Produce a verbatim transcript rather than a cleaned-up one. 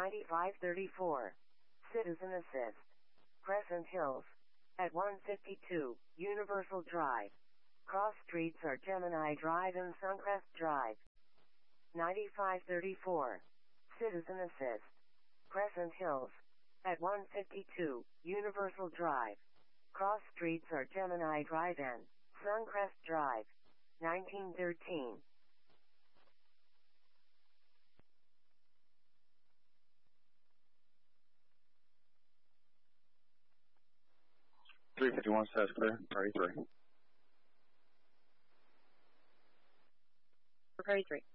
ninety-five thirty-four. Citizen Assist. Crescent Hills. At one fifty-two, Universal Drive. Cross streets are Gemini Drive and Suncrest Drive. ninety-five thirty-four. Citizen Assist. Crescent Hills. At one fifty-two, Universal Drive. Cross streets are Gemini Drive and Suncrest Drive. nineteen thirteen. three fifty-one says clear. Prairie three. Prairie three.